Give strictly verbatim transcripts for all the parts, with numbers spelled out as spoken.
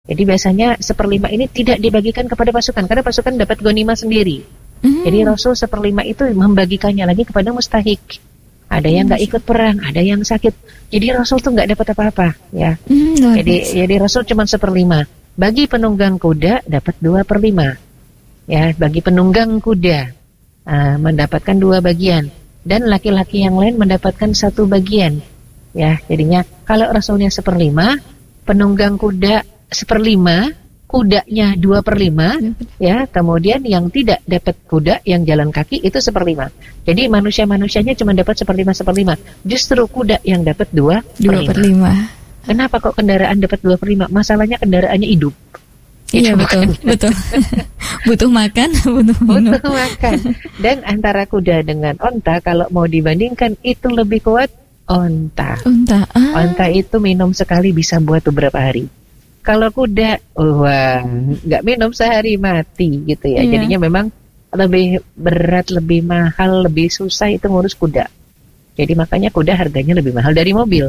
Jadi biasanya seperlima ini tidak dibagikan kepada pasukan karena pasukan dapat ghanimah sendiri. Mm. Jadi Rasul seperlima itu membagikannya lagi kepada mustahik. Ada yang nggak ikut perang, ada yang sakit. Jadi Rasul tuh nggak dapat apa-apa, ya. Mm, jadi jadi Rasul cuma seperlima. Bagi penunggang kuda dapat dua per lima. Ya, bagi penunggang kuda uh, mendapatkan dua bagian dan laki-laki yang lain mendapatkan satu bagian. Ya, jadinya kalau Rasulnya seperlima, penunggang kuda seperlima, kudanya dua per lima, ya, kemudian yang tidak dapat kuda, yang jalan kaki itu seperlima. Jadi manusia-manusianya cuma dapat seperlima seperlima. Justru kuda yang dapat dua per lima. Kenapa kok kendaraan dapat dua per lima? Masalahnya kendaraannya hidup. Iya betul, betul. Butuh makan, butuh minum. Butuh makan. Dan antara kuda dengan onta kalau mau dibandingkan itu lebih kuat onta. Onta. Ah. Onta itu minum sekali bisa buat beberapa hari. Kalau kuda, wah, nggak minum sehari mati gitu ya. Iya. Jadinya memang lebih berat, lebih mahal, lebih susah itu ngurus kuda. Jadi makanya kuda harganya lebih mahal dari mobil.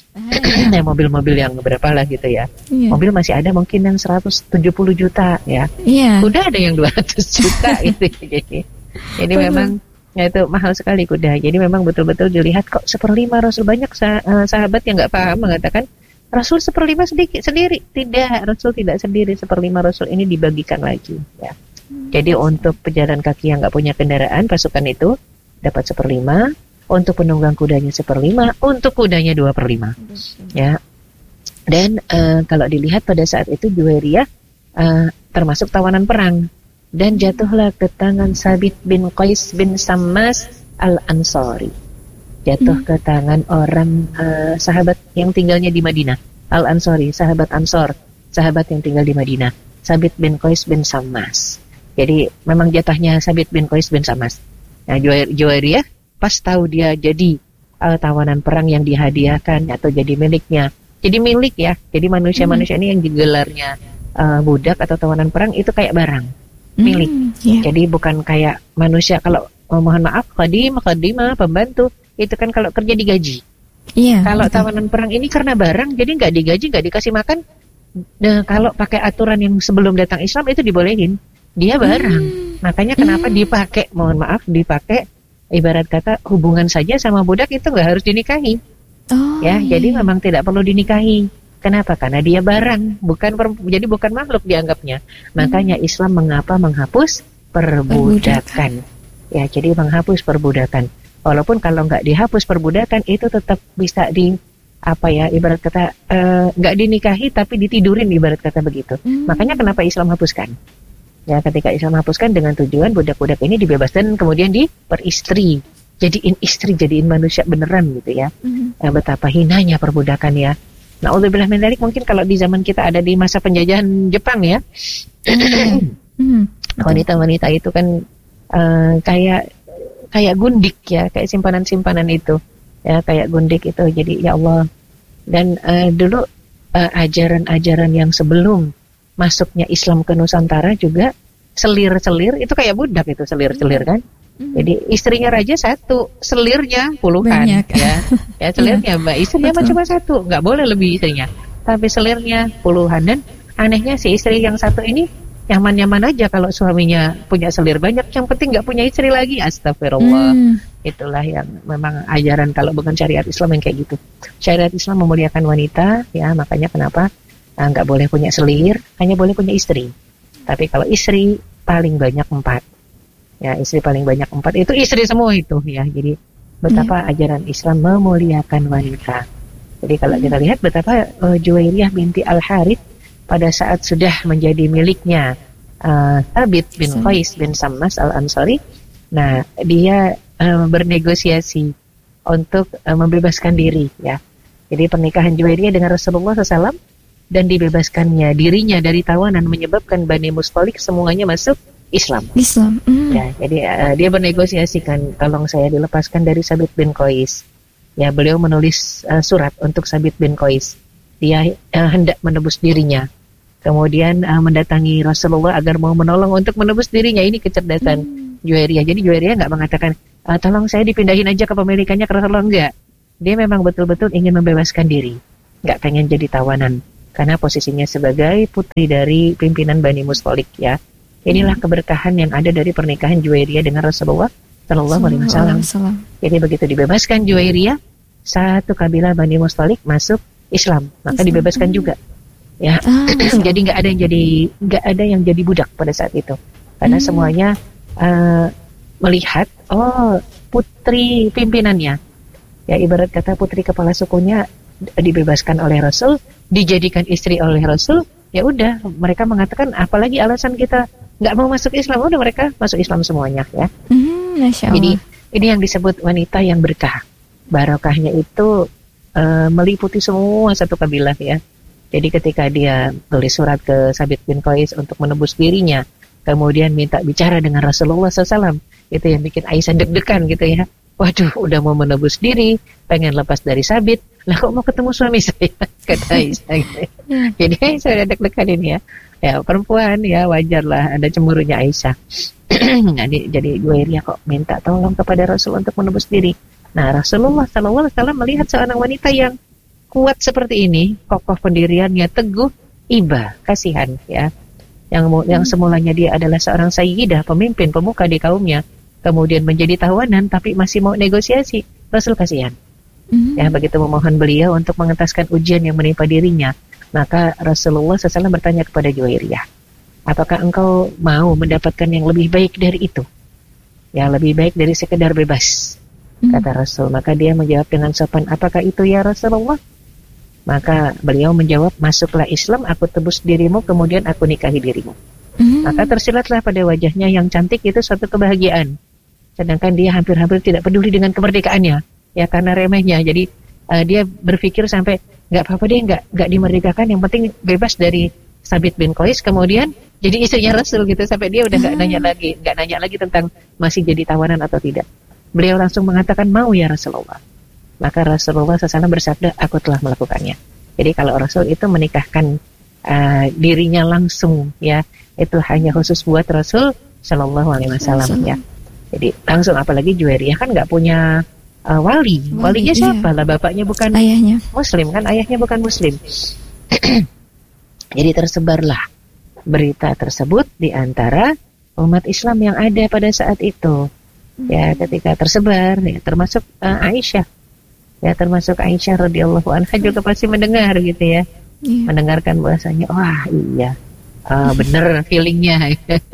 Ah. Nah, mobil-mobil yang berapa lah gitu ya. Iya. Mobil masih ada mungkin yang seratus tujuh puluh juta ya. Iya. Kuda ada yang dua ratus juta gitu. Jadi, jadi memang ya itu mahal sekali kuda. Jadi memang betul-betul dilihat kok seperlima Rasul. Banyak sah- sahabat yang nggak paham mengatakan Rasul seperlima sedikit sendiri. Tidak, Rasul tidak sendiri. Seperlima Rasul ini dibagikan lagi ya. Jadi untuk pejalan kaki yang nggak punya kendaraan, pasukan itu dapat seperlima. Untuk penunggang kudanya seperlima, untuk kudanya dua per lima. Ya. Dan uh, kalau dilihat pada saat itu Juwairiyah uh, termasuk tawanan perang. Dan jatuhlah ke tangan Sabit bin Qais bin Sammas al-Ansari. Jatuh hmm. ke tangan orang uh, sahabat yang tinggalnya di Madinah. Al-Ansari, sahabat Ansor, sahabat yang tinggal di Madinah. Sabit bin Qais bin Sammas. Jadi memang jatahnya Sabit bin Qais bin Sammas. Nah, Juwairiyah pas tahu dia jadi uh, tawanan perang yang dihadiahkan atau jadi miliknya. Jadi milik ya. Jadi manusia-manusia hmm. ini yang digelarnya uh, budak atau tawanan perang itu kayak barang. Milik. Hmm, yeah. Jadi bukan kayak manusia kalau oh, mohon maaf khadim, khadimah, pembantu itu kan kalau kerja digaji. Yeah, kalau betul. Tawanan perang ini karena barang jadi nggak digaji, nggak dikasih makan. Nah, kalau pakai aturan yang sebelum datang Islam itu dibolehin. Dia barang. Hmm. Makanya kenapa hmm. dipakai, mohon maaf dipakai ibarat kata hubungan saja sama budak itu nggak harus dinikahi. Oh, ya, iya. Jadi memang tidak perlu dinikahi. Kenapa? Karena dia barang, bukan per, jadi bukan makhluk dianggapnya. Makanya hmm. Islam mengapa menghapus perbudakan. perbudakan. Ya, jadi menghapus perbudakan. Walaupun kalau nggak dihapus perbudakan itu tetap bisa di apa ya ibarat kata nggak uh, dinikahi tapi ditidurin ibarat kata begitu. Hmm. Makanya kenapa Islam hapuskan? Ya, ketika Islam hapuskan dengan tujuan budak-budak ini dibebaskan kemudian diperistri, jadiin istri, jadiin manusia beneran gitu ya. Mm-hmm. Ya, betapa hinanya perbudakan ya. Na'udzubillah min dzalik, mungkin kalau di zaman kita ada di masa penjajahan Jepang ya. Mm-hmm. Wanita-wanita itu kan uh, kayak kayak gundik ya, kayak simpanan-simpanan itu. Ya, kayak gundik itu. Jadi ya Allah. Dan uh, dulu uh, ajaran-ajaran yang sebelum masuknya Islam ke Nusantara juga selir-selir itu kayak budak itu selir-selir kan. Mm-hmm. Jadi istrinya raja satu, selirnya puluhan. Banyak. Ya. Ya selirnya mbak, istrinya cuma satu, nggak boleh lebih istrinya. Tapi selirnya puluhan dan anehnya si istri yang satu ini nyaman-nyaman aja kalau suaminya punya selir banyak. Yang penting nggak punya istri lagi. Astagfirullah. Mm. Itulah yang memang ajaran kalau bukan syariat Islam yang kayak gitu. Syariat Islam memuliakan wanita, ya makanya kenapa Nah, nggak boleh punya selir, hanya boleh punya istri. Tapi kalau istri paling banyak empat, ya istri paling banyak empat itu istri semua itu ya. Jadi betapa hmm. ajaran Islam memuliakan wanita. Jadi kalau kita lihat betapa uh, Juwairiyah binti Al-Harith pada saat sudah menjadi miliknya uh, Thabit bin Qais bin Sammas Al-Ansari, nah dia uh, bernegosiasi untuk uh, membebaskan diri ya. Jadi pernikahan Juwairiyah dengan Rasulullah shallallahu alaihi wasallam dan dibebaskannya dirinya dari tawanan menyebabkan Bani Mustalik semuanya masuk Islam. Islam. Mm. Ya, jadi uh, dia bernegosiasikan, tolong saya dilepaskan dari Sabit bin Qais. Ya, beliau menulis uh, surat untuk Sabit bin Qais. Dia uh, hendak menebus dirinya. Kemudian uh, mendatangi Rasulullah agar mau menolong untuk menebus dirinya. Ini kecerdasan mm. Juwairiyah. Jadi Juwairiyah nggak mengatakan, uh, tolong saya dipindahin aja ke pemilikannya ke Rasulullah, enggak. Dia memang betul-betul ingin membebaskan diri, nggak pengen jadi tawanan. karena posisinya sebagai putri dari pimpinan Bani Mustalik ya. Inilah keberkahan yang ada dari pernikahan Juwairiyah dengan Rasulullah Shallallahu Alaihi Wasallam. Jadi begitu dibebaskan Juwairiyah, satu kabilah Bani Mustalik masuk Islam, maka Islam. Dibebaskan juga. Ya, ah, jadi nggak ada yang jadi nggak ada yang jadi budak pada saat itu, karena hmm. semuanya uh, melihat oh putri pimpinannya, ya ibarat kata putri kepala sukunya dibebaskan oleh Rasul, dijadikan istri oleh Rasul, ya udah mereka mengatakan apalagi alasan kita nggak mau masuk Islam, udah mereka masuk Islam semuanya ya. Hmm, Masya Allah. Jadi ini yang disebut wanita yang berkah, barokahnya itu uh, meliputi semua satu kabilah ya. Jadi ketika dia tulis surat ke Sabit bin Qais untuk menebus dirinya, kemudian minta bicara dengan Rasulullah shallallahu alaihi wasallam, itu yang bikin Aisyah deg-degan gitu ya. Waduh, udah mau menebus diri, pengen lepas dari Sabit, lah kok mau ketemu suami saya, kata Aisyah gitu. Jadi saya deg-degan ini ya. Ya perempuan ya wajar lah, ada cemburunya Aisyah. jadi jadi Juwairiyah kok minta tolong kepada Rasul untuk menebus diri. Nah Rasulullah shallallahu alaihi wasallam melihat seorang wanita yang kuat seperti ini, kokoh pendiriannya, teguh, iba, kasihan ya. Yang yang semulanya dia adalah seorang sayyidah, pemimpin, pemuka di kaumnya, kemudian menjadi tawanan tapi masih mau negosiasi. Rasul kasihan. Mm-hmm. Ya, begitu memohon beliau untuk mengentaskan ujian yang menimpa dirinya. Maka Rasulullah shallallahu alaihi wasallam bertanya kepada Juwairiyah, apakah engkau mau mendapatkan yang lebih baik dari itu? Ya, lebih baik dari sekedar bebas. Mm-hmm. Kata Rasul. Maka dia menjawab dengan sopan, apakah itu ya Rasulullah? Maka beliau menjawab, masuklah Islam, aku tebus dirimu, kemudian aku nikahi dirimu. Mm. Maka tersilatlah pada wajahnya yang cantik itu suatu kebahagiaan. Sedangkan dia hampir-hampir tidak peduli dengan kemerdekaannya, ya karena remehnya. Jadi uh, dia berpikir sampai nggak apa-apa deh, nggak nggak dimerdekakan, yang penting bebas dari Sabit bin Qais, kemudian jadi istrinya Rasul gitu. Sampai dia udah nggak mm. nanya lagi, nggak nanya lagi tentang masih jadi tawanan atau tidak. Beliau langsung mengatakan mau ya Rasulullah. Maka Rasulullah shallallahu alaihi wasallam bersabda, aku telah melakukannya. Jadi kalau Rasul itu menikahkan uh, dirinya langsung, ya itu hanya khusus buat Rasul Shallallahu Alaihi Wasallam ya. Jadi langsung, apalagi Juwairiyah kan nggak punya uh, wali. wali, walinya siapa iya. lah? Bapaknya bukan ayahnya. Muslim kan, ayahnya bukan Muslim. Jadi tersebarlah berita tersebut di antara umat Islam yang ada pada saat itu. Ya, ketika tersebar, ya, termasuk uh, Aisyah. Ya, termasuk Aisyah radhiyallahu anha juga pasti mendengar gitu ya, yeah. mendengarkan bahasanya, wah iya, uh, bener feelingnya.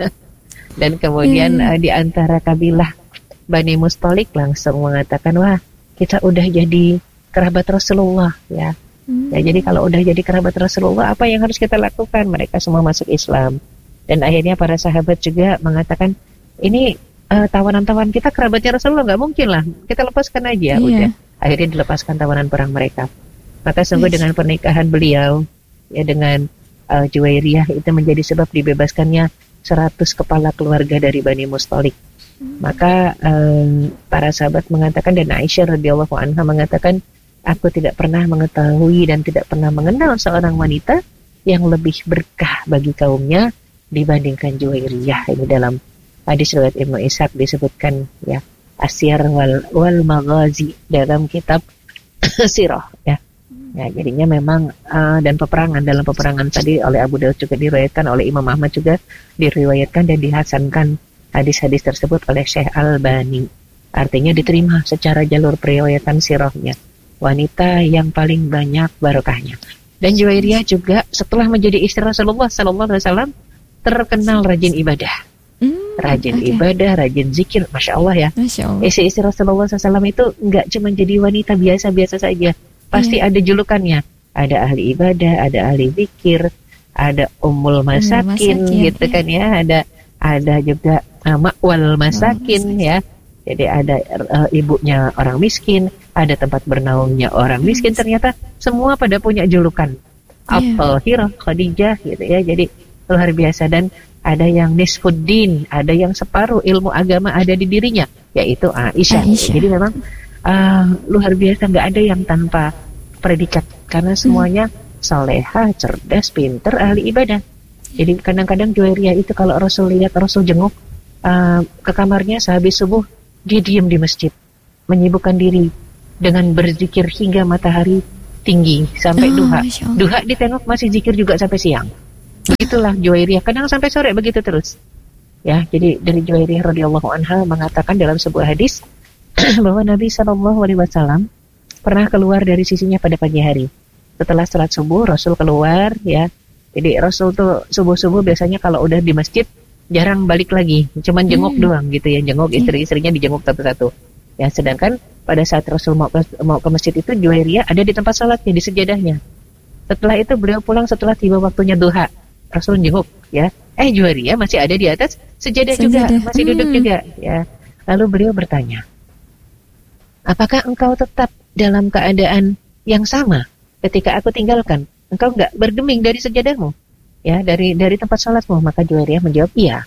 Dan kemudian yeah. uh, di antara kabilah Bani Mustalik langsung mengatakan, wah kita udah jadi kerabat Rasulullah ya. Mm. Ya, jadi kalau udah jadi kerabat Rasulullah, apa yang harus kita lakukan? Mereka semua masuk Islam. Dan akhirnya para sahabat juga mengatakan, ini uh, tawanan-tawanan kita kerabatnya Rasulullah, nggak mungkin lah, kita lepaskan aja, yeah. udah. Akhirnya dilepaskan tawanan perang mereka. Maka sungguh yes. dengan pernikahan beliau ya dengan uh, Juwairiyah itu menjadi sebab dibebaskannya seratus kepala keluarga dari Bani Mustalik. Hmm. Maka um, para sahabat mengatakan, dan Aisyah radhiyallahu anha mengatakan, aku tidak pernah mengetahui dan tidak pernah mengenal seorang wanita yang lebih berkah bagi kaumnya dibandingkan Juwairiyah. Ini dalam hadis riwayat Ibnu Ishaq disebutkan ya, Asyar wal, wal Maghazi dalam kitab Sirah ya. Ya, jadinya memang uh, dan peperangan, dalam peperangan tadi oleh Abu Daud juga diriwayatkan, oleh Imam Ahmad juga diriwayatkan dan dihasankan hadis-hadis tersebut oleh Syekh Al-Albani. Artinya diterima secara jalur periwayatan sirahnya. Wanita yang paling banyak barokahnya. Dan Juwairiyah juga setelah menjadi istri Rasulullah sallallahu alaihi wasallam terkenal rajin ibadah. Hmm, rajin okay. ibadah, rajin zikir, Masya Allah ya. Masya Allah. Istri-istri Rasulullah shallallahu alaihi wasallam itu nggak cuma jadi wanita biasa-biasa saja, pasti yeah. ada julukannya. Ada ahli ibadah, ada ahli zikir, ada ummul masakin, masakin gitu yeah. kan ya. Ada ada juga uh, makwal masakin oh, ya. Jadi ada uh, ibunya orang miskin, ada tempat bernaungnya orang miskin. Ternyata semua pada punya julukan. Yeah. At-Tahirah, Khadijah gitu ya. Jadi luar biasa. Dan ada yang nisfuddin, ada yang separuh ilmu agama ada di dirinya, yaitu Aisyah. Aisyah. Jadi memang uh, luar biasa, nggak ada yang tanpa predikat, karena semuanya hmm. salehah, cerdas, pinter, ahli ibadah. Jadi kadang-kadang Juwairiyah itu kalau Rasul lihat, Rasul jenguk uh, ke kamarnya sehabis subuh, dia diam di masjid, menyibukkan diri dengan berzikir hingga matahari tinggi sampai Oh, duha. Masya Allah. Duha ditengok masih zikir juga sampai siang. Begitulah Juwairiyah, kadang sampai sore begitu terus. Ya, jadi dari Juwairiyah radhiyallahu anha mengatakan dalam sebuah hadis bahwa Nabi shallallahu alaihi wasallam pernah keluar dari sisinya pada pagi hari. Setelah sholat subuh, Rasul keluar, ya. Jadi Rasul tuh subuh-subuh biasanya kalau udah di masjid jarang balik lagi, cuman jenguk Hmm. doang gitu ya, jenguk istri-istrinya dijenguk satu-satu. Ya, sedangkan pada saat Rasul mau ke, mau ke masjid itu Juwairiyah ada di tempat sholatnya, di sejadahnya. Setelah itu beliau pulang setelah tiba waktunya duha. Rasul jenguk, ya. Eh, Juwairiyah masih ada di atas sejadah juga, Sejadah. masih duduk Hmm. juga, ya. Lalu beliau bertanya, apakah engkau tetap dalam keadaan yang sama ketika aku tinggalkan? Engkau enggak bergeming dari sejadahmu, ya, dari dari tempat sholatmu? Maka Juwairiyah menjawab, iya.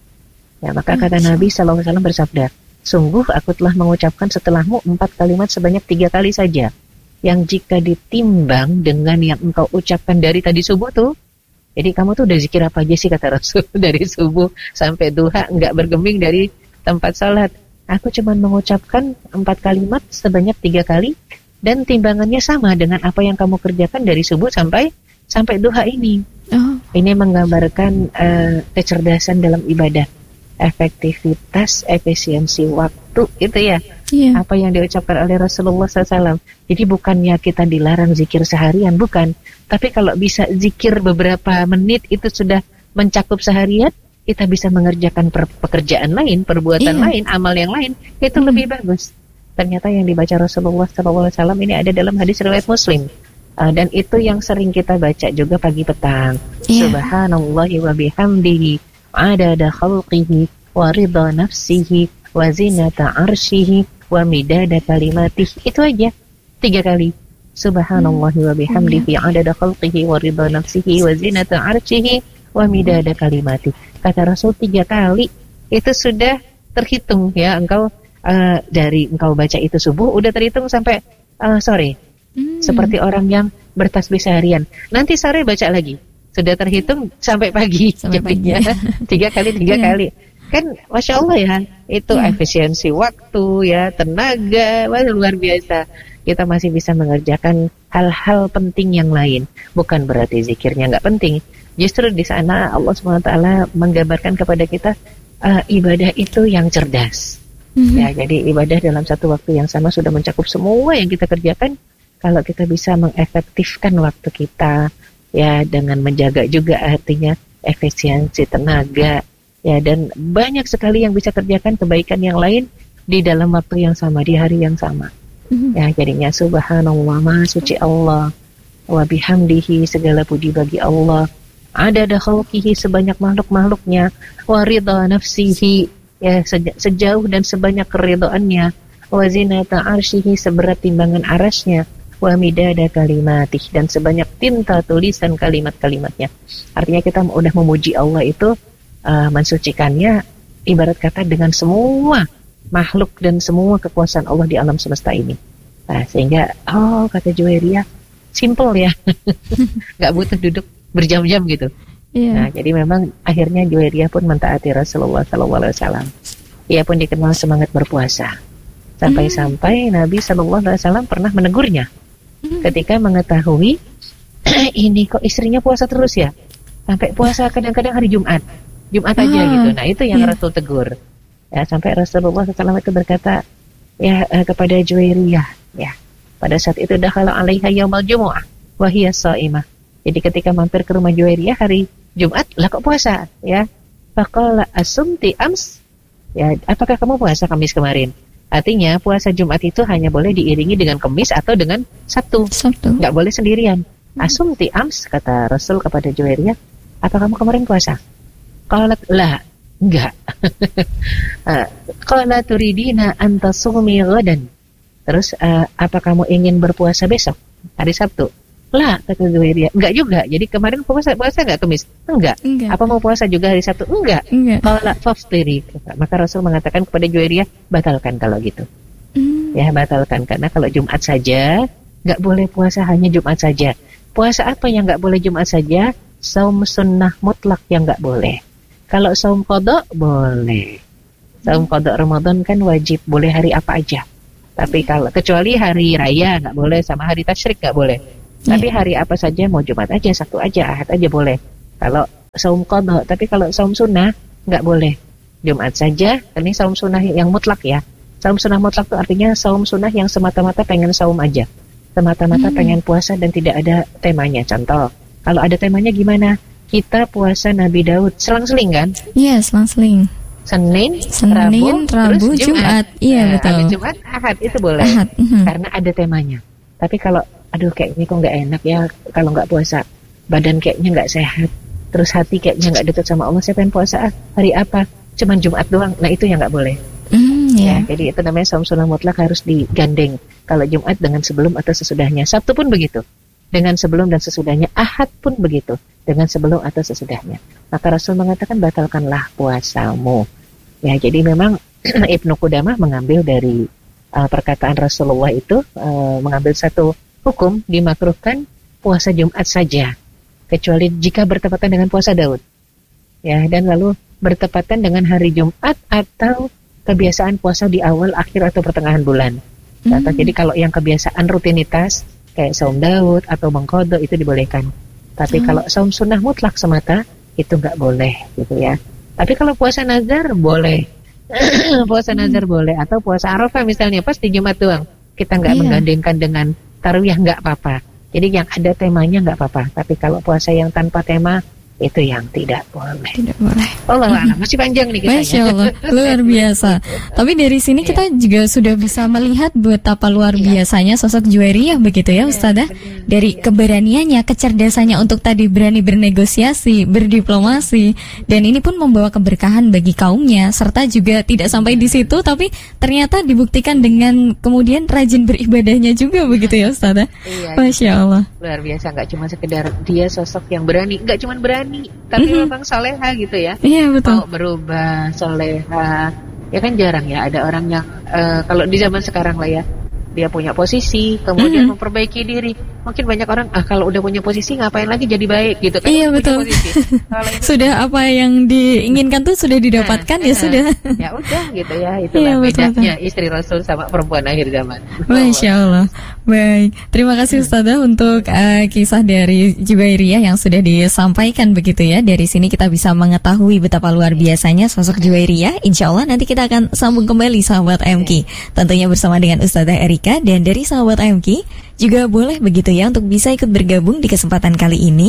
Ya, maka kata Nabi shallallahu alaihi wasallam bersabda, sungguh aku telah mengucapkan setelahmu empat kalimat sebanyak tiga kali saja, yang jika ditimbang dengan yang engkau ucapkan dari tadi subuh tuh, jadi kamu tuh udah zikir apa aja sih, kata Rasul, dari subuh sampai duha enggak bergeming dari tempat sholat. Aku cuma mengucapkan empat kalimat sebanyak tiga kali, dan timbangannya sama dengan apa yang kamu kerjakan dari subuh sampai sampai duha ini. Oh. Ini menggambarkan uh, kecerdasan dalam ibadah, efektivitas, efisiensi waktu, itu ya. Iya. Apa yang diucapkan oleh Rasulullah shallallahu alaihi wasallam. Jadi bukannya kita dilarang zikir seharian, bukan. Tapi kalau bisa zikir beberapa menit itu sudah mencakup seharian, kita bisa mengerjakan per- pekerjaan lain, perbuatan Iya. lain, amal yang lain, itu Hmm. lebih bagus. Ternyata yang dibaca Rasulullah shallallahu alaihi wasallam ini ada dalam hadis riwayat Muslim. Uh, dan itu yang sering kita baca juga pagi petang. Iya. Subhanallahi wa bihamdihi, adada khalqihi, wa ridha nafsihi, wa zinata arsyihi, wa midada kalimatih. Itu aja, tiga kali. Subhanallahi wa bihamdihi, adada khalqihi, wa ridha nafsihi, wa zinata arsyihi, wa midada kalimatih. Kata Rasul tiga kali, itu sudah terhitung, ya. Engkau uh, dari engkau baca itu subuh, udah terhitung sampai uh, sore. Hmm. Seperti orang yang bertasbih seharian. Nanti sore baca lagi, sudah terhitung sampai pagi. Sampai pagi. Jadinya tiga kali tiga Iya. kali. Kan masya Allah ya, itu Iya. efisiensi waktu, ya, tenaga, wah, luar biasa. Kita masih bisa mengerjakan hal-hal penting yang lain. Bukan berarti zikirnya nggak penting. Justru di sana Allah subhanahu wa taala menggambarkan kepada kita uh, ibadah itu yang cerdas. Mhm. Ya, jadi ibadah dalam satu waktu yang sama sudah mencakup semua yang kita kerjakan. Kalau kita bisa mengefektifkan waktu kita, ya, dengan menjaga juga artinya efisiensi tenaga, ya, dan banyak sekali yang bisa kerjakan kebaikan yang lain di dalam waktu yang sama, di hari yang sama. Mhm. Ya, jadinya subhanallah, maha suci Allah, wa bihamdihi, segala puji bagi Allah, adada khalqihi, sebanyak makhluk-makhluknya, wa ridha nafsihi, ya, seja- sejauh dan sebanyak keridhaannya, wa zinata arsyihi, seberat timbangan arasnya, wa midada kalimatih, dan sebanyak tinta tulisan kalimat-kalimatnya. Artinya kita udah memuji Allah itu, uh, mensucikannya, ibarat kata dengan semua makhluk dan semua kekuasaan Allah di alam semesta ini. Nah, sehingga, oh, kata Juwairiyah, simple ya, nggak butuh duduk berjam-jam gitu. Iya. Nah, jadi memang akhirnya Juwairiyah pun mentaati Rasulullah shallallahu alaihi wasallam. Ia pun dikenal semangat berpuasa. Sampai-sampai Nabi shallallahu alaihi wasallam pernah menegurnya ketika mengetahui ini kok istrinya puasa terus ya, sampai puasa kadang-kadang hari Jumat, Jumat aja Ah, gitu. Nah, itu yang iya. Rasul tegur. Ya, sampai Rasulullah shallallahu alaihi wasallam itu berkata, ya, eh, kepada Juwairiyah, ya, pada saat itu dakhala alaiha yaumal jumu'ah wa hiya shaimah. Jadi ketika mampir ke rumah Juwairiyah hari Jumat, lah kok puasa, ya. Faqala asumti ams, ya, apakah kamu puasa Kamis kemarin? Artinya puasa Jumat itu hanya boleh diiringi dengan Kamis atau dengan Sabtu, Sabtu. nggak boleh sendirian. Asumti ams, kata Rasul kepada Juwairiyah, apa kamu kemarin puasa? Qalat la, enggak. Qala turidina an tasumi ghadan. Terus uh, apa kamu ingin berpuasa besok, hari Sabtu? Lah, kata Juwairiyah, enggak juga. Jadi kemarin puasa puasa enggak Kamis? Enggak. Enggak. Apa mau puasa juga hari Sabtu? Enggak. Enggak. Qala faftiri. Maka Rasul mengatakan kepada Juwairiyah, batalkan kalau gitu. Hmm. Ya, batalkan, karena kalau Jumat saja enggak boleh puasa, hanya Jumat saja. Puasa apa yang enggak boleh Jumat saja? Saum sunnah mutlak yang enggak boleh. Kalau saum qada boleh. Saum qada Ramadan kan wajib, boleh hari apa aja. Tapi kalau kecuali hari raya nggak boleh, sama hari tasyrik nggak boleh. Tapi hari apa saja, mau Jumat aja, Sabtu aja, Ahad aja boleh. Kalau saum qadha, tapi kalau saum sunnah nggak boleh. Jumat saja, ini saum sunnah yang mutlak ya. Saum sunnah mutlak itu artinya saum sunnah yang semata-mata pengen saum aja. Semata-mata hmm. pengen puasa dan tidak ada temanya. Contoh, kalau ada temanya gimana? Kita puasa Nabi Daud, selang-seling kan? Iya, selang-seling. Senin, Senin, Rabu, Rabu, terus Jumat. Jumat. Iya, nah, betul. Habis Jumat, Ahad, itu boleh. Ahad. Uh-huh. Karena ada temanya. Tapi kalau aduh kayaknya kok nggak enak ya kalau nggak puasa, badan kayaknya nggak sehat, terus hati kayaknya nggak dekat sama Allah, saya pengen puasa ah, hari apa, cuman Jumat doang, nah itu yang nggak boleh. Mm, yeah. Ya, jadi itu namanya saum sunnah mutlak, harus digandeng. Kalau Jumat dengan sebelum atau sesudahnya, Sabtu pun begitu, dengan sebelum dan sesudahnya, Ahad pun begitu, dengan sebelum atau sesudahnya. Maka Rasul mengatakan batalkanlah puasamu. Ya, jadi memang Ibnu Qudamah mengambil dari uh, perkataan Rasulullah itu, uh, mengambil satu hukum, dimakruhkan puasa Jumat saja, kecuali jika bertepatan dengan puasa Daud. Ya, dan lalu bertepatan dengan hari Jumat atau kebiasaan puasa di awal, akhir atau pertengahan bulan. Hmm. Atau jadi kalau yang kebiasaan rutinitas kayak saum Daud atau mengqadha itu dibolehkan. Tapi hmm. kalau saum sunnah mutlak semata itu nggak boleh gitu ya. Tapi kalau puasa nazar boleh. Puasa hmm. nazar boleh, atau puasa Arafah misalnya pas di Jumat doang. Kita nggak yeah. menggandengkan dengan tarawih, nggak apa-apa. Jadi yang ada temanya nggak apa-apa. Tapi kalau puasa yang tanpa tema, itu yang tidak boleh. Tidak boleh. Allah Allah, masih panjang nih kita. Masya Allah, luar biasa. Tapi dari sini yeah. kita juga sudah bisa melihat betapa luar yeah. biasanya sosok Juwairiyah begitu ya, Ustazah. Yeah, dari yeah. keberaniannya, kecerdasannya untuk tadi berani bernegosiasi, berdiplomasi, dan ini pun membawa keberkahan bagi kaumnya. Serta juga tidak sampai di situ, tapi ternyata dibuktikan dengan kemudian rajin beribadahnya juga begitu ya, Ustazah. Yeah, Masya Allah. Luar biasa, nggak cuma sekedar dia sosok yang berani, nggak cuma berani, tapi mm-hmm. memang soleha gitu ya. Iya, betul. Mau berubah, soleha. Ya kan jarang ya ada orang yang uh, kalau di zaman sekarang lah ya, dia punya posisi, kemudian mm-hmm. memperbaiki diri. Mungkin banyak orang, ah kalau udah punya posisi ngapain lagi jadi baik gitu kan. Iya, betul. Sudah apa yang diinginkan tuh sudah didapatkan, nah, ya sudah. Ya udah gitu ya, itulah iya, bedanya istri Rasul sama perempuan akhir zaman. Masya Allah. Baik, terima kasih Ustazah untuk uh, kisah dari Juwairiyah yang sudah disampaikan begitu ya. Dari sini kita bisa mengetahui betapa luar biasanya sosok Juwairiyah. Insya Allah nanti kita akan sambung kembali sahabat M K, tentunya bersama dengan Ustazah Erika. Dan dari sahabat M K juga boleh begitu ya untuk bisa ikut bergabung di kesempatan kali ini.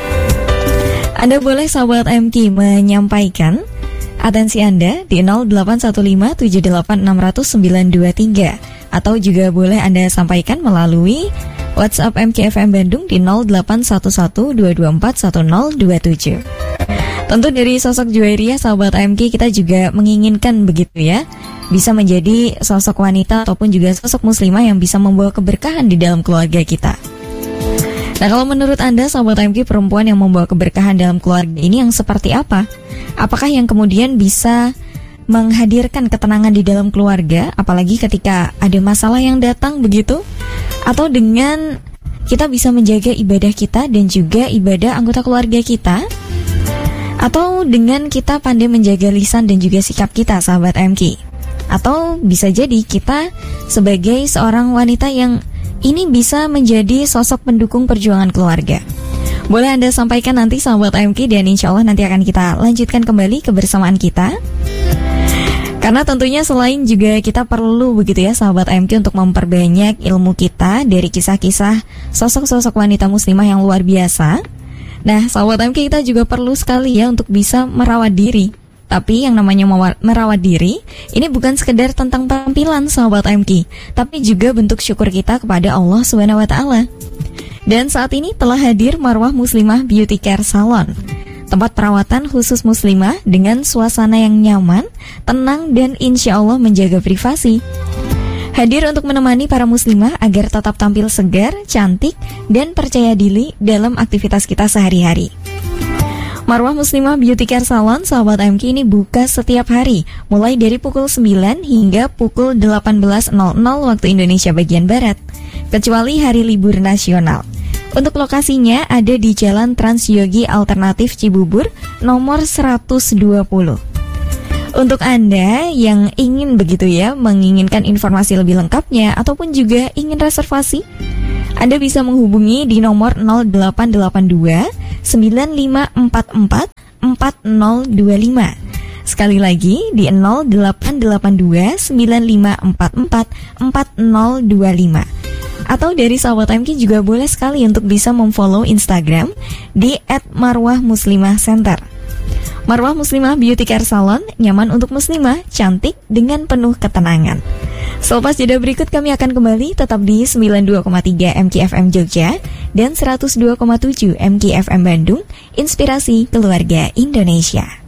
Anda boleh sahabat M K menyampaikan atensi Anda di nol delapan satu lima tujuh delapan enam nol nol sembilan dua tiga, atau juga boleh Anda sampaikan melalui WhatsApp M K F M Bandung di nol delapan satu satu dua dua empat satu nol dua tujuh. Tentu dari sosok Juwairiyah sahabat M K kita juga menginginkan begitu ya, bisa menjadi sosok wanita ataupun juga sosok muslimah yang bisa membawa keberkahan di dalam keluarga kita. Nah, kalau menurut Anda sahabat M K, perempuan yang membawa keberkahan dalam keluarga ini yang seperti apa? Apakah yang kemudian bisa menghadirkan ketenangan di dalam keluarga, apalagi ketika ada masalah yang datang begitu? Atau dengan kita bisa menjaga ibadah kita dan juga ibadah anggota keluarga kita? Atau dengan kita pandai menjaga lisan dan juga sikap kita sahabat M K? Atau bisa jadi kita sebagai seorang wanita yang ini bisa menjadi sosok pendukung perjuangan keluarga. Boleh Anda sampaikan nanti sahabat M K, dan insya Allah nanti akan kita lanjutkan kembali kebersamaan kita. Karena tentunya selain juga kita perlu begitu ya sahabat M K untuk memperbanyak ilmu kita dari kisah-kisah sosok-sosok wanita muslimah yang luar biasa. Nah sahabat M K, kita juga perlu sekali ya untuk bisa merawat diri. Tapi yang namanya merawat diri ini bukan sekedar tentang penampilan sahabat M K, tapi juga bentuk syukur kita kepada Allah Subhanahu wa taala. Dan saat ini telah hadir Marwah Muslimah Beauty Care Salon, tempat perawatan khusus muslimah dengan suasana yang nyaman, tenang, dan insya Allah menjaga privasi. Hadir untuk menemani para muslimah agar tetap tampil segar, cantik, dan percaya diri dalam aktivitas kita sehari-hari. Marwah Muslimah Beauty Care Salon sahabat M K ini buka setiap hari, mulai dari pukul sembilan hingga pukul delapan belas nol nol waktu Indonesia bagian Barat, kecuali hari libur nasional. Untuk lokasinya ada di Jalan Trans Yogi Alternatif Cibubur nomor seratus dua puluh. Untuk Anda yang ingin begitu ya, menginginkan informasi lebih lengkapnya ataupun juga ingin reservasi, Anda bisa menghubungi di nomor nol delapan delapan dua sembilan lima empat empat empat nol dua lima. Sekali lagi di nol delapan delapan dua sembilan lima empat empat empat nol dua lima. Atau dari sahabat M K juga boleh sekali untuk bisa memfollow Instagram di et marwah muslimah center. Marwah Muslimah Beauty Care Salon, nyaman untuk muslimah, cantik dengan penuh ketenangan. Selepas jeda berikut kami akan kembali tetap di sembilan puluh dua koma tiga M K F M Jogja dan seratus dua koma tujuh M K F M Bandung, inspirasi keluarga Indonesia.